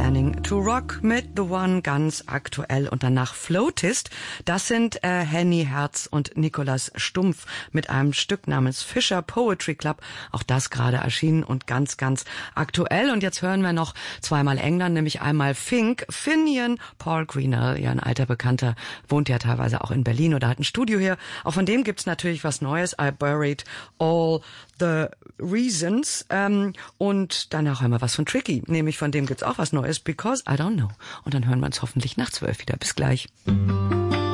Planning to Rock mit The One ganz aktuell und danach Floatist. Das sind Henny Herz und Nikolas Stumpf mit einem Stück namens Fisher Poetry Club. Auch das gerade erschienen und ganz, ganz aktuell. Und jetzt hören wir noch zweimal England, nämlich einmal Finian, Paul Greenell, ja ein alter Bekannter, wohnt ja teilweise auch in Berlin oder hat ein Studio hier. Auch von dem gibt's natürlich was Neues. I Buried All the Reasons. Und danach hören wir was von Tricky. Nämlich von dem gibt's auch was Neues, Because I Don't Know. Und dann hören wir uns hoffentlich nach 12 wieder. Bis gleich.